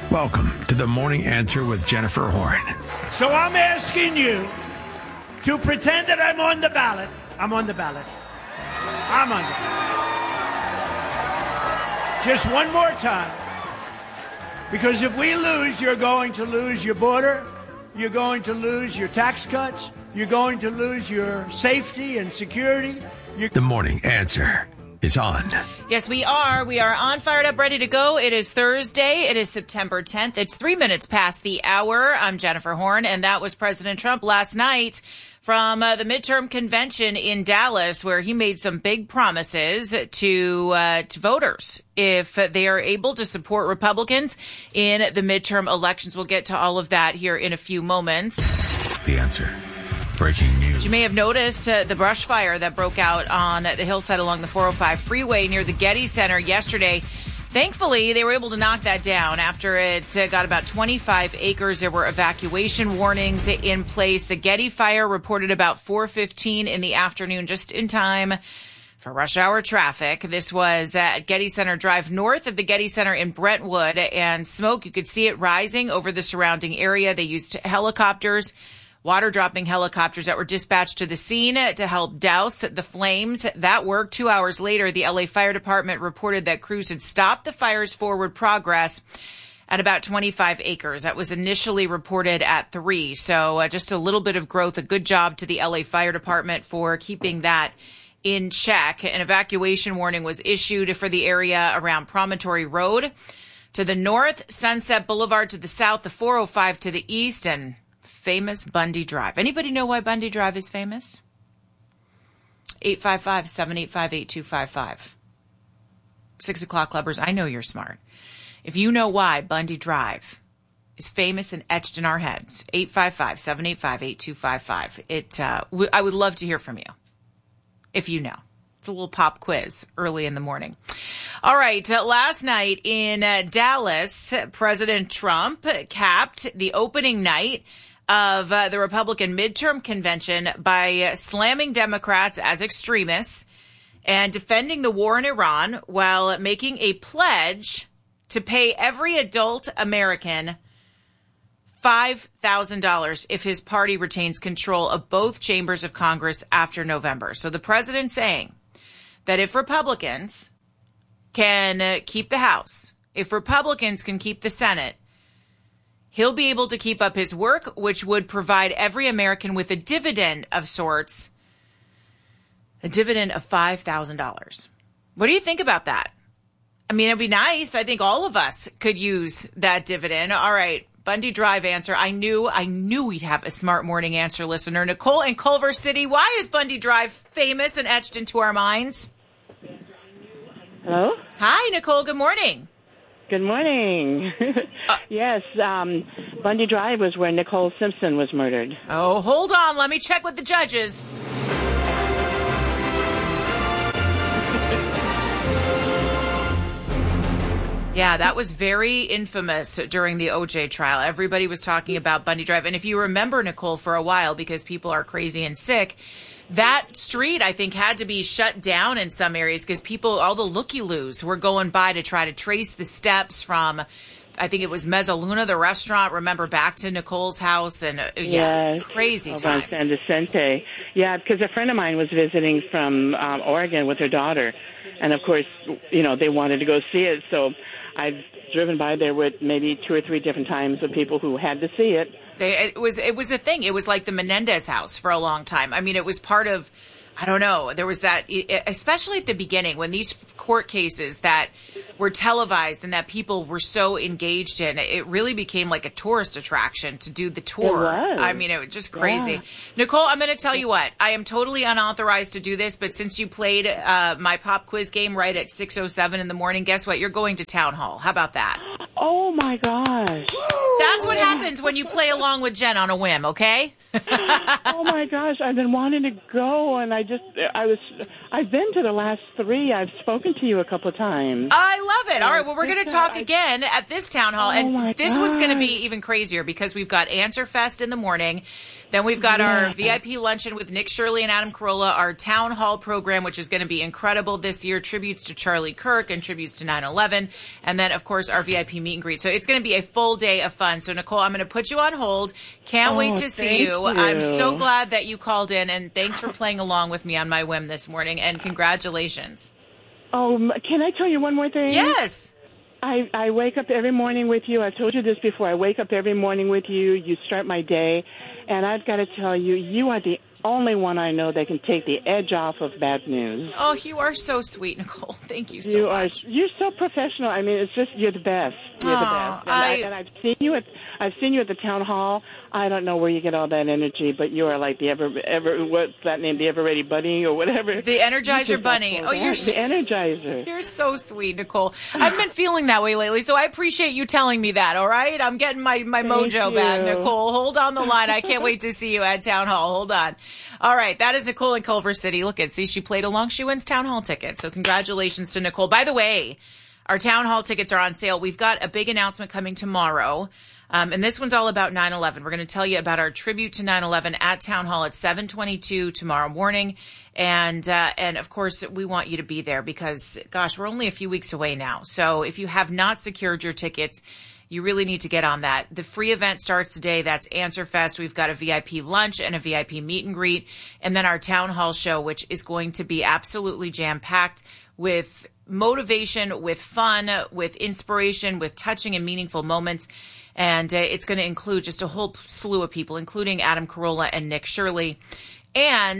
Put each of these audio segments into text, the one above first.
Welcome to the Morning Answer with Jennifer Horn. So I'm asking you to pretend that I'm on the ballot. I'm on the ballot. I'm on the ballot. Just one more time. Because if we lose, you're going to lose your border. You're going to lose your tax cuts. You're going to lose your safety and security. The Morning Answer is on. Yes, we are. We are on, fired up, ready to go. It is Thursday. It is September 10th. It's 3 minutes past the hour. I'm Jennifer Horn, and that was President Trump last night from the midterm convention in Dallas, where he made some big promises to voters if they are able to support Republicans in the midterm elections. We'll get to all of that here in a few moments. The Answer. Breaking news. You may have noticed the brush fire that broke out on the hillside along the 405 freeway near the Getty Center yesterday. Thankfully, they were able to knock that down after it got about 25 acres. There were evacuation warnings in place. The Getty fire reported about 4:15 in the afternoon, just in time for rush hour traffic. This was at Getty Center Drive, north of the Getty Center in Brentwood, and smoke, you could see it rising over the surrounding area. They used helicopters, water-dropping helicopters that were dispatched to the scene to help douse the flames. That worked. 2 hours later, the LA Fire Department reported that crews had stopped the fire's forward progress at about 25 acres. That was initially reported at 3. So just a little bit of growth. A good job to the LA Fire Department for keeping that in check. An evacuation warning was issued for the area around Promontory Road to the north, Sunset Boulevard to the south, the 405 to the east, and famous Bundy Drive. Anybody know why Bundy Drive is famous? 855-785-8255. 6 o'clock clubbers, I know you're smart. If you know why Bundy Drive is famous and etched in our heads, 855-785-8255. I would love to hear from you if you know. It's a little pop quiz early in the morning. All right. Last night in Dallas, President Trump capped the opening night of the Republican midterm convention by slamming Democrats as extremists and defending the war in Iran while making a pledge to pay every adult American $5,000 if his party retains control of both chambers of Congress after November. So the president saying that if Republicans can keep the House, if Republicans can keep the Senate, he'll be able to keep up his work, which would provide every American with a dividend of sorts, a dividend of $5,000. What do you think about that? I mean, it'd be nice. I think all of us could use that dividend. All right, Bundy Drive answer. I knew we'd have a smart morning answer listener. Nicole in Culver City, why is Bundy Drive famous and etched into our minds? Hello? Hi, Nicole. Good morning. Good morning. Yes, Bundy Drive was where Nicole Simpson was murdered. Oh, hold on. Let me check with the judges. Yeah, that was very infamous during the OJ trial. Everybody was talking about Bundy Drive. And if you remember, Nicole, for a while, because people are crazy and sick, that street, I think, had to be shut down in some areas because people, all the looky-loos were going by to try to trace the steps from, I think it was Mezzaluna, the restaurant, remember, back to Nicole's house. And yes, crazy times. On San Vicente. Yeah, because a friend of mine was visiting from Oregon with her daughter. And, of course, you know, they wanted to go see it. So I've driven by there with maybe 2 or 3 different times of people who had to see it. It was a thing. It was like the Menendez house for a long time. I mean, it was part of, I don't know, there was that, especially at the beginning when these court cases that were televised and that people were so engaged in, it really became like a tourist attraction to do the tour. It was. I mean, it was just crazy. Yeah. Nicole, I'm going to tell you what, I am totally unauthorized to do this, but since you played my pop quiz game right at 6:07 in the morning, guess what? You're going to town hall. How about that? Oh, my gosh. That's what happens when you play along with Jen on a whim, okay? Oh, my gosh. I've been wanting to go, and I've been to the last 3. I've spoken to you a couple of times. I love it. All right, well, we're going to talk again at this town hall, and this gosh. one's going to be even crazier because we've got Answer Fest in the morning. Then we've got our VIP luncheon with Nick Shirley and Adam Carolla, our town hall program, which is going to be incredible this year, tributes to Charlie Kirk and tributes to 9/11, and then, of course, our VIP meet and greet. So So it's going to be a full day of fun. So, Nicole, I'm going to put you on hold. Can't wait to see you. I'm so glad that you called in, and thanks for playing along with me on my whim this morning, and congratulations. Oh, can I tell you one more thing? Yes. I wake up every morning with you. I've told you this before. I wake up every morning with you. You start my day. And I've got to tell you, you are the only one I know that can take the edge off of bad news. Oh, you are so sweet, Nicole. Thank you so much. You're so professional. I mean, it's just, you're the best. You're the best. And I've seen you at the town hall. I don't know where you get all that energy, but you are like the what's that name? The Ever Ready Bunny or whatever. The Energizer Bunny. Oh, you're the Energizer. You're so sweet, Nicole. I've been feeling that way lately, so I appreciate you telling me that. All right, I'm getting my mojo back, Nicole. Hold on the line. I can't wait to see you at town hall. Hold on. All right, that is Nicole in Culver City. Look at, see, she played along. She wins town hall tickets. So congratulations to Nicole. By the way, our town hall tickets are on sale. We've got a big announcement coming tomorrow. And this one's all about 9/11. We're going to tell you about our tribute to 9/11 at Town Hall at 7:22 tomorrow morning. And of course, we want you to be there because, gosh, we're only a few weeks away now. So if you have not secured your tickets, you really need to get on that. The free event starts today. That's Answer Fest. We've got a VIP lunch and a VIP meet and greet. And then our Town Hall show, which is going to be absolutely jam-packed with motivation, with fun, with inspiration, with touching and meaningful moments. And it's going to include just a whole slew of people, including Adam Carolla and Nick Shirley, and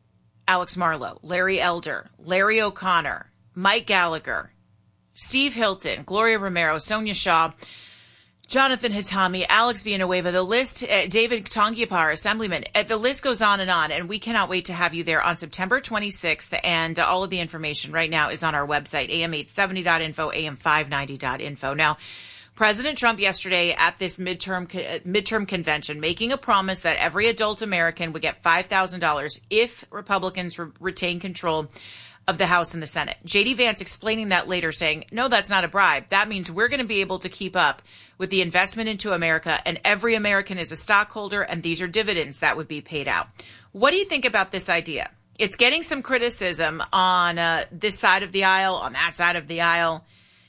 Alex Marlowe, Larry Elder, Larry O'Connor, Mike Gallagher, Steve Hilton, Gloria Romero, Sonia Shaw, Jonathan Hitami, Alex Villanueva, the list, David Tongiapar, Assemblyman, the list goes on, and we cannot wait to have you there on September 26th, and all of the information right now is on our website, am870.info, am590.info. Now, President Trump yesterday at this midterm convention making a promise that every adult American would get $5,000 if Republicans retain control of the House and the Senate. J.D. Vance explaining that later, saying, no, that's not a bribe. That means we're going to be able to keep up with the investment into America, and every American is a stockholder, and these are dividends that would be paid out. What do you think about this idea? It's getting some criticism on this side of the aisle, on that side of the aisle.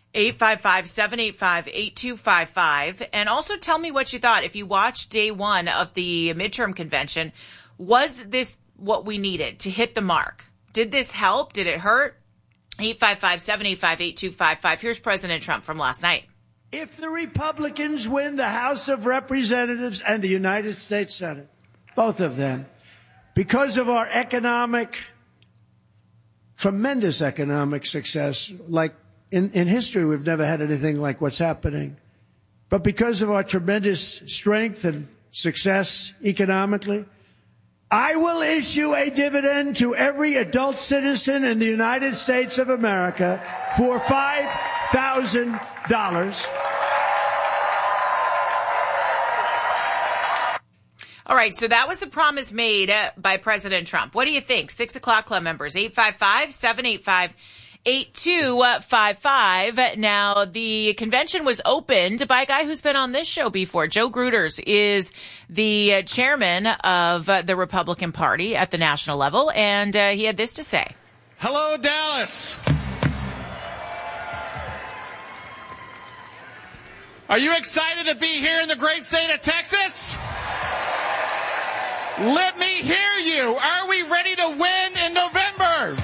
855-785-8255. And also tell me what you thought. If you watched day one of the midterm convention, was this what we needed to hit the mark? Did this help? Did it hurt? 855-785-8255. Here's President Trump from last night. If the Republicans win the House of Representatives and the United States Senate, both of them, because of our tremendous economic success, like in history, we've never had anything like what's happening. But because of our tremendous strength and success economically, I will issue a dividend to every adult citizen in the United States of America for $5,000. All right, so that was a promise made by President Trump. What do you think? 6 o'clock club members, 855-785-8255. Now, the convention was opened by a guy who's been on this show before. Joe Gruters is the chairman of the Republican Party at the national level, and he had this to say. Hello, Dallas. Are you excited to be here in the great state of Texas? Let me hear you. Are we ready to win in November?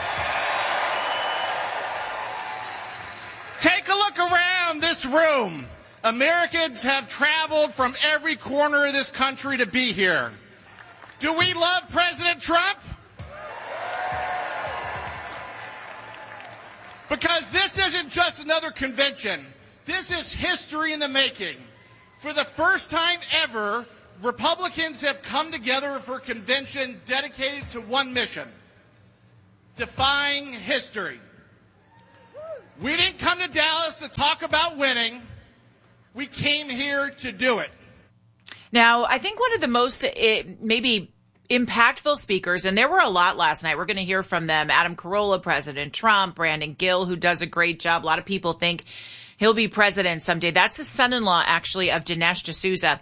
Take a look around this room. Americans have traveled from every corner of this country to be here. Do we love President Trump? Because this isn't just another convention. This is history in the making. For the first time ever, Republicans have come together for a convention dedicated to one mission: defying history. We didn't come to Dallas to talk about winning. We came here to do it. Now, I think one of the most maybe impactful speakers, and there were a lot last night. We're going to hear from them. Adam Carolla, President Trump, Brandon Gill, who does a great job. A lot of people think he'll be president someday. That's the son-in-law, actually, of Dinesh D'Souza.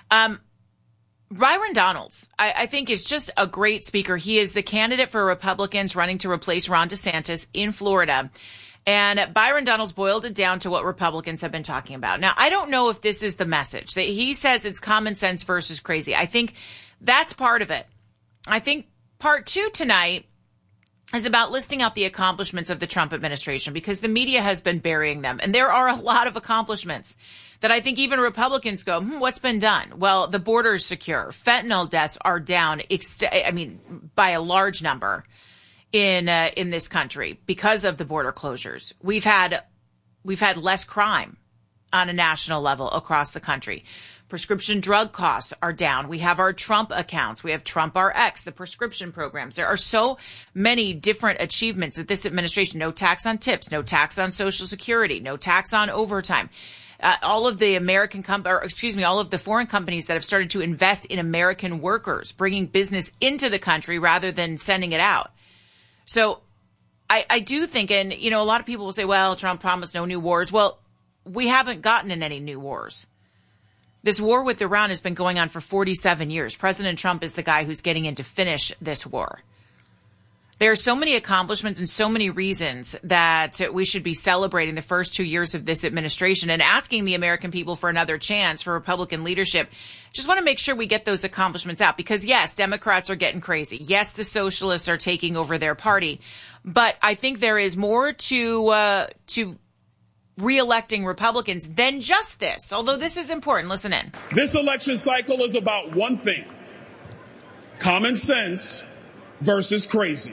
Byron Donalds, I think, is just a great speaker. He is the candidate for Republicans running to replace Ron DeSantis in Florida. And Byron Donalds boiled it down to what Republicans have been talking about. Now, I don't know if this is the message. He says it's common sense versus crazy. I think that's part of it. I think part two tonight is about listing out the accomplishments of the Trump administration, because the media has been burying them. And there are a lot of accomplishments that I think even Republicans go, what's been done? Well, the border is secure. Fentanyl deaths are down, by a large number in this country because of the border closures. We've had less crime on a national level across the country. Prescription drug costs are down. We have our Trump accounts. We have Trump RX, the prescription programs. There are so many different achievements of this administration. No tax on tips, no tax on Social Security, no tax on overtime. All of the all of the foreign companies that have started to invest in American workers, bringing business into the country rather than sending it out. So I do think, and, a lot of people will say, well, Trump promised no new wars. Well, we haven't gotten in any new wars. This war with Iran has been going on for 47 years. President Trump is the guy who's getting in to finish this war. There are so many accomplishments and so many reasons that we should be celebrating the first 2 years of this administration and asking the American people for another chance for Republican leadership. Just want to make sure we get those accomplishments out, because yes, Democrats are getting crazy. Yes, the socialists are taking over their party, but I think there is more to re-electing Republicans than just this, although this is important. Listen in. This election cycle is about one thing: common sense versus crazy.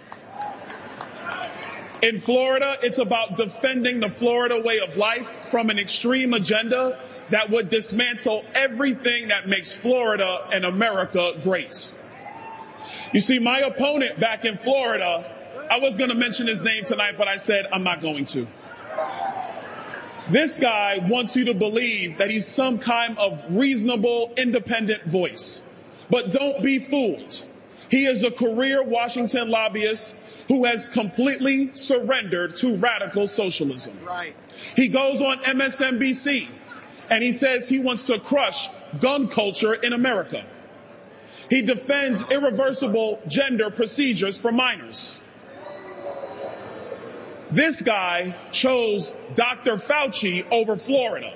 In Florida, it's about defending the Florida way of life from an extreme agenda that would dismantle everything that makes Florida and America great. You see, my opponent back in Florida, I was going to mention his name tonight, but I said I'm not going to. This guy wants you to believe that he's some kind of reasonable, independent voice. But don't be fooled. He is a career Washington lobbyist who has completely surrendered to radical socialism. Right. He goes on MSNBC and he says he wants to crush gun culture in America. He defends irreversible gender procedures for minors. This guy chose Dr. Fauci over Florida.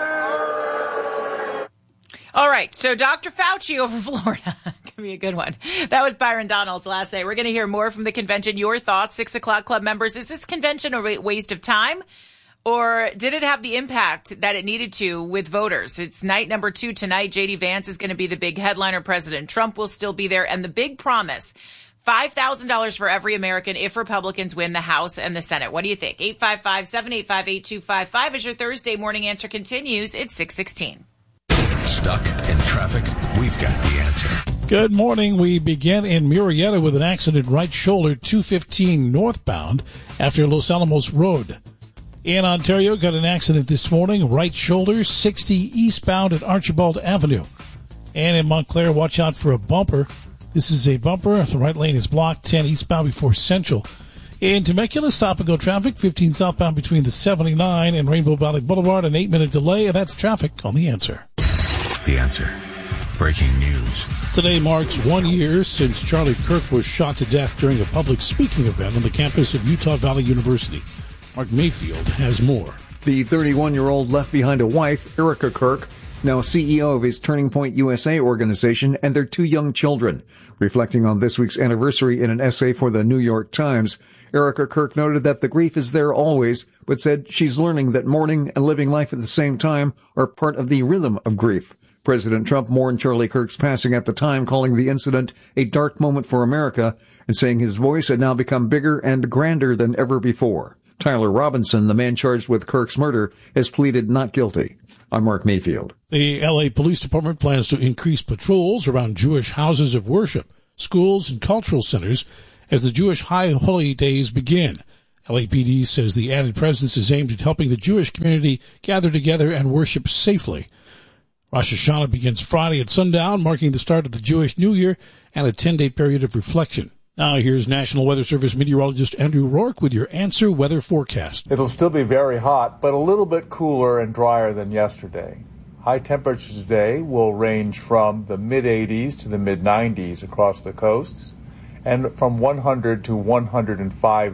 All right, so Dr. Fauci over Florida. Could be a good one. That was Byron Donalds last night. We're going to hear more from the convention. Your thoughts, 6 o'clock club members. Is this convention a waste of time, or did it have the impact that it needed to with voters? It's night number 2 tonight. J.D. Vance is going to be the big headliner. President Trump will still be there. And the big promise, $5,000 for every American if Republicans win the House and the Senate. What do you think? 855-785-8255 as your Thursday morning answer continues. It's 6:16. Stuck in traffic? We've got the answer. Good morning. We begin in Murrieta with an accident right shoulder 215 northbound after Los Alamos Road. In Ontario, got an accident this morning, right shoulder 60 eastbound at Archibald Avenue. And in Montclair, watch out for a bumper. This is a bumper. The right lane is blocked, 10 eastbound before Central. In Temecula, stop-and-go traffic, 15 southbound between the 79 and Rainbow Valley Boulevard, an 8-minute delay, and that's traffic on The Answer. The Answer. Breaking news. Today marks 1 year since Charlie Kirk was shot to death during a public speaking event on the campus of Utah Valley University. Mark Mayfield has more. The 31-year-old left behind a wife, Erica Kirk, now CEO of his Turning Point USA organization, and their 2 young children. Reflecting on this week's anniversary in an essay for the New York Times, Erica Kirk noted that the grief is there always, but said she's learning that mourning and living life at the same time are part of the rhythm of grief. President Trump mourned Charlie Kirk's passing at the time, calling the incident a dark moment for America and saying his voice had now become bigger and grander than ever before. Tyler Robinson, the man charged with Kirk's murder, has pleaded not guilty. I'm Mark Mayfield. The L.A. Police Department plans to increase patrols around Jewish houses of worship, schools, and cultural centers as the Jewish High Holy Days begin. LAPD says the added presence is aimed at helping the Jewish community gather together and worship safely. Rosh Hashanah begins Friday at sundown, marking the start of the Jewish New Year and a 10-day period of reflection. Now here's National Weather Service meteorologist Andrew Rourke with your Answer weather forecast. It'll still be very hot, but a little bit cooler and drier than yesterday. High temperatures today will range from the mid-80s to the mid-90s across the coasts, and from 100 to 105